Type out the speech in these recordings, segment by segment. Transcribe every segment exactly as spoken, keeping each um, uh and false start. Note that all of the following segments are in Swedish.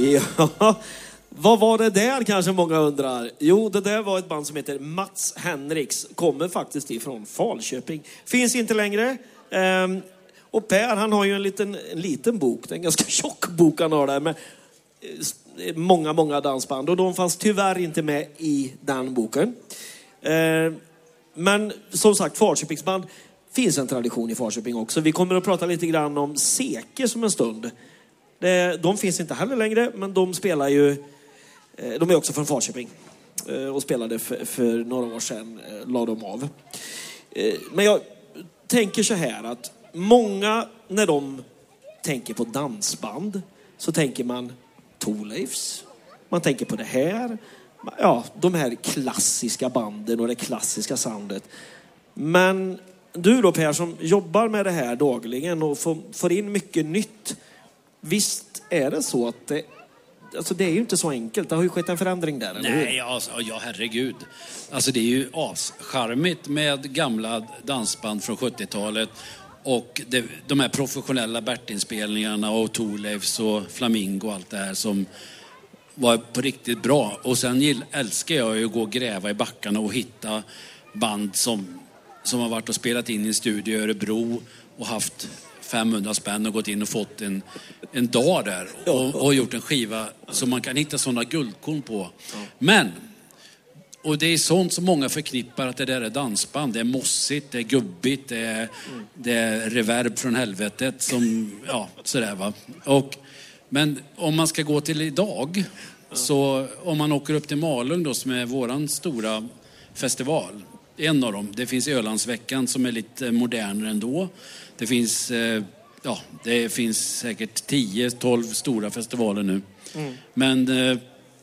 Ja, vad var det där kanske många undrar? Jo, det där var ett band som heter Mats Henriks. Kommer faktiskt ifrån Falköping. Finns inte längre. Ehm, och Per, han har ju en liten, en liten bok. Det är en ganska tjock bok han har där med många, många dansband. Och de fanns tyvärr inte med i den boken. Ehm, men som sagt, Falköpingsband finns en tradition i Falköping också. Vi kommer att prata lite grann om Seke som en stund. De finns inte heller längre, men de spelar ju, de är också från Falköping och spelade för, för några år sedan, la de av. Men jag tänker så här att många, när de tänker på dansband, så tänker man Thorleifs, man tänker på det här, ja, de här klassiska banden och det klassiska soundet. Men du då Per, som jobbar med det här dagligen och får, får in mycket nytt, visst är det så att det, alltså det är ju inte så enkelt. Det har ju skett en förändring där, eller hur? Nej, alltså, ja herregud. Alltså det är ju ascharmigt med gamla dansband från sjuttiotalet och det, de här professionella Bert-inspelningarna och Thorleifs och Flamingo och allt det här som var på riktigt bra. Och sen gill, älskar jag ju att gå och gräva i backarna och hitta band som, som har varit och spelat in i en studio i Örebro och haft femhundra spänn och gått in och fått en, en dag där och, och gjort en skiva som man kan hitta sådana guldkorn på. Men, och det är sånt som många förknippar att det där är dansband. Det är mossigt, det är gubbigt, det är, det är reverb från helvetet som, ja, sådär va. Och, men om man ska gå till idag, så om man åker upp till Malung då, som är våran stora festival, en av dem, det finns Ölandsveckan som är lite modernare ändå. Det finns, eh, ja, det finns säkert tio tolv stora festivaler nu. Mm. Men eh,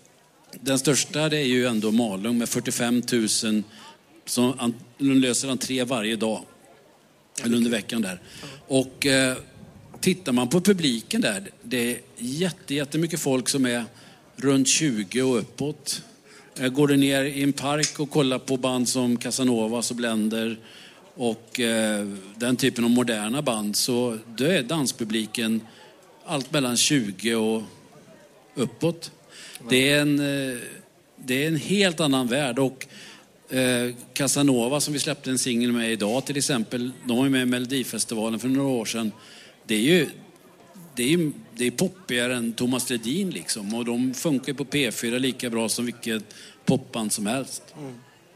den största det är ju ändå Malung med fyrtiofem tusen som an, löser entré varje dag. Eller under veckan där. Mm. Och eh, tittar man på publiken där, det är jätte, jättemycket folk som är runt tjugo och uppåt. Går du ner i en park och kollar på band som Casanovas och Blender och eh, den typen av moderna band, så då är danspubliken allt mellan tjugo och uppåt. Mm. Det är en, eh, det är en helt annan värld. Och eh, Casanova som vi släppte en singel med idag till exempel, de var med i Melodifestivalen för några år sedan. Det är ju det är, ju, det är poppigare än Thomas Ledin liksom, och de funkar på P fyra lika bra som vilket popband som helst. Mm.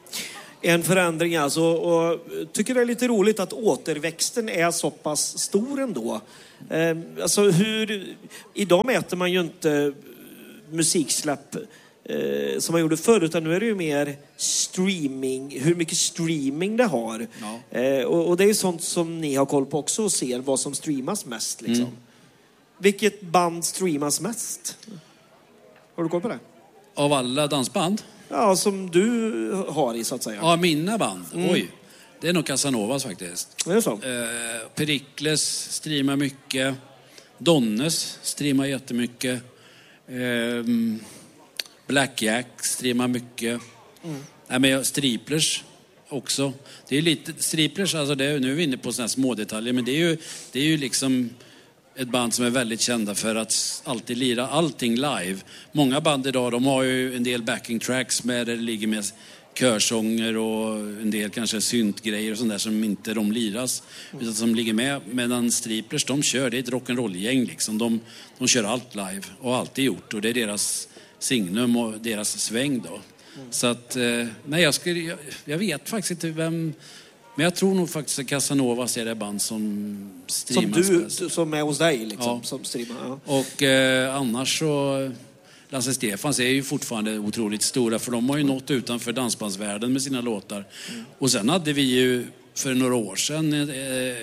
En förändring alltså, och tycker det är lite roligt att återväxten är så pass stor ändå. Eh, alltså hur, idag mäter man ju inte musiksläpp eh, som man gjorde förr, utan nu är det ju mer streaming, hur mycket streaming det har. Ja. Eh, och, och det är ju sånt som ni har koll på också och ser vad som streamas mest liksom. Mm. Vilket band streamas mest? Har du koll på det? Av alla dansband? Ja, som du har i så att säga. Ja, mina band. Mm. Oj. Det är nog Casanovas faktiskt. Det är så. Eh, Perikles streamar mycket. Donnes streamar jättemycket. Eh, Blackjack streamar mycket. Mm. Nej, men jag, Striplers också. Det är lite Striplers, alltså det är, nu är vi inne på såna här små detaljer, men det är ju det är ju liksom ett band som är väldigt kända för att alltid lira allting live. Många band idag, de har ju en del backing tracks med där det ligger med körsånger och en del kanske syntgrejer och sånt där som inte de liras, utan som ligger med. Medan Striplers, de kör, det är ett rock'n'roll-gäng liksom. De, de kör allt live och alltid gjort, och det är deras signum och deras sväng då. Mm. Så att, nej jag, skulle, jag, jag vet faktiskt inte vem. Men jag tror nog faktiskt att Casanovas är det band som streamas. Som du, som är hos dig liksom, ja. Som streamar. Ja. Och eh, annars så, Lasse Stefans är ju fortfarande otroligt stora, för de har ju nått utanför dansbandsvärlden med sina låtar. Mm. Och sen hade vi ju för några år sedan eh,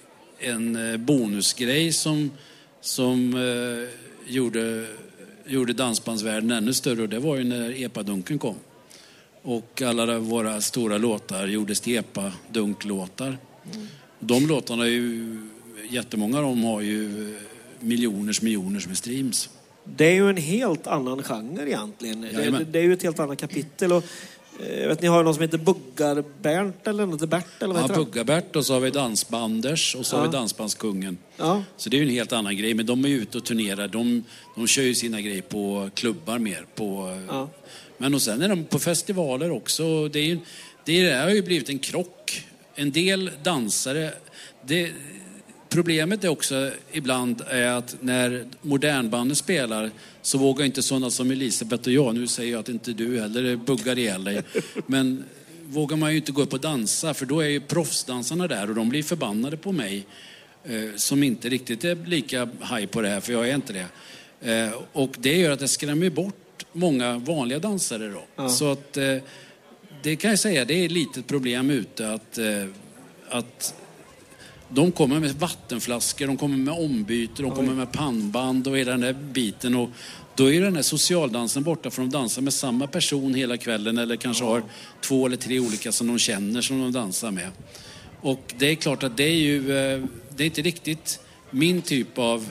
en bonusgrej som, som eh, gjorde, gjorde dansbandsvärlden ännu större, och det var ju när Epadunken kom. Och alla våra stora låtar gjordes till Epa-dunk-låtar. Mm. De låtarna är ju, jättemånga av dem har ju miljoners miljoners med streams. Det är ju en helt annan genre egentligen. Det, det är ju ett helt annat kapitel. Och Jag vet, ni har någon som heter Buggar-Bernt eller något, Bert eller vad ja, heter Buggar-Bert och så har vi Dansbanders och så ja. har vi Dansbandskungen. Ja. Så det är ju en helt annan grej, men de är ute och turnerar. De, de kör ju sina grejer på klubbar mer. På, ja. Men och sen är de på festivaler också. Det, är ju, det har ju blivit en krock. En del dansare... Det, problemet är också ibland är att när modernbanden spelar så vågar inte sådana som Elisabeth och jag, nu säger jag att inte du heller buggar ihjäl dig, men vågar man ju inte gå upp och dansa, för då är ju proffsdansarna där och de blir förbannade på mig eh, som inte riktigt är lika haj på det här, för jag är inte det. Eh, och det gör att det skrämmer bort många vanliga dansare då. Ja. Så att eh, det kan jag säga, det är ett litet problem ute att, eh, att de kommer med vattenflaskor, de kommer med ombyte, de kommer med pannband och hela den där biten. Och då är den här socialdansen borta, för de dansar med samma person hela kvällen eller kanske har två eller tre olika som de känner som de dansar med. Och det är klart att det är ju, det är inte riktigt min typ av,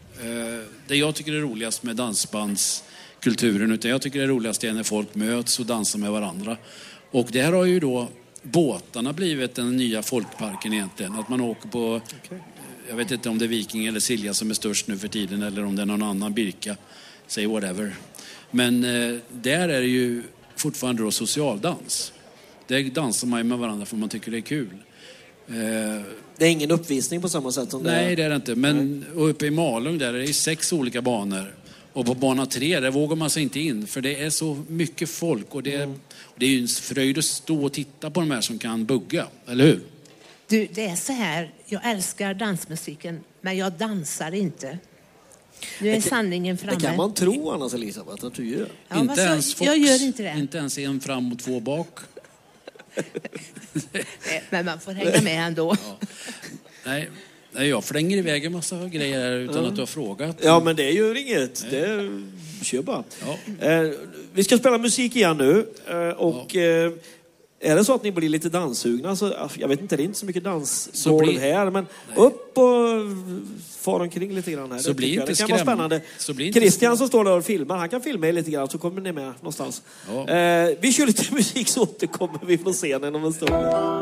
det jag tycker är roligast med dansbandskulturen, utan jag tycker det är roligast är när folk möts och dansar med varandra. Och det här har ju då båtarna blivit den nya folkparken egentligen. Att man åker på, okay. Jag vet inte om det är Viking eller Silja som är störst nu för tiden, eller om det är någon annan Birka, say whatever. Men eh, där är det ju fortfarande då socialdans. Där dansar man ju med varandra för man tycker det är kul. Eh, det är ingen uppvisning på samma sätt som det Nej, det är det inte. Men uppe i Malung där är det sex olika banor. Och på bana tre, där vågar man sig inte in. För det är så mycket folk. Och det är, mm. det är ju en fröjd att stå och titta på de här som kan bugga. Eller hur? Du, det är så här. Jag älskar dansmusiken, men jag dansar inte. Nu är det, sanningen framme. Det kan man tro annars, Elisabeth, att du gör. Ja, inte så, ens Fox, jag gör inte det. Inte ens en fram och två bak. Men man får hänga med ändå. Ja. Nej. Nej, jag flänger iväg en massa grejer här utan ja. att du har frågat. Ja, men det gör inget. Nej. Det kör bara. Ja. Eh, vi ska spela musik igen nu. Eh, och ja. eh, är det så att ni blir lite danssugna så, jag vet inte, det är inte så mycket dansgolv blir... här, men nej. Upp och far omkring lite grann här. Så blir inte det kan skräm... vara spännande. Så blir inte Christian som står där och filmar, han kan filma er lite grann så kommer ni med någonstans. Ja. Eh, vi kör lite musik så återkommer vi från scenen om en stund.